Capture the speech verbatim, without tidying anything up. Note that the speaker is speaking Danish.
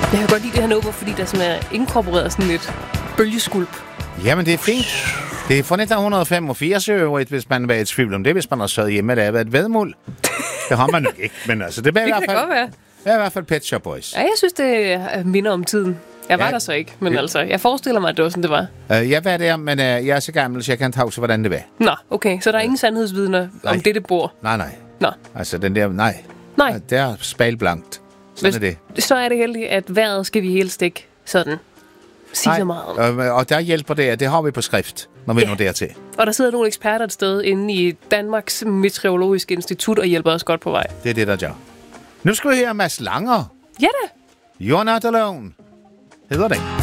Jeg kan godt lide det her nummer, fordi der sådan er inkorporeret sådan lidt bølgeskulp. Jamen, det er fint. Det er fra nitten femogfirs øvrigt, hvis man var i tvivl om det, hvis man har sad hjemme, der har været et vedmål. Det har man nok ikke, men altså, det, det i hvert kan fald, godt være. Det er i hvert fald Pet Shop Boys. Ja, jeg synes, det minder om tiden. Jeg var ja, der så ikke, men ja. altså, jeg forestiller mig, at det var sådan, det var. Uh, jeg var der, men uh, jeg er så gammel, så jeg kan ikke huske, hvordan det var. Nå, okay, så der er ingen sandhedsvidner nej. om dette bord? Nej, nej. Nå. Altså, den der, nej. Nej. Det er spejlblankt. Sådan Hvis, er det. Så er det heldigt, at vejret skal vi helst ikke sådan sige nej. så meget om. Uh, og der hjælper det, det har vi på skrift, når vi ja. når dertil. Og der sidder nogle eksperter et sted inde i Danmarks Meteorologiske Institut og hjælper os godt på vej. Det er det, der gør. Nu skal vi høre Mads Langer. Ja da. You're Not Alone hedder det.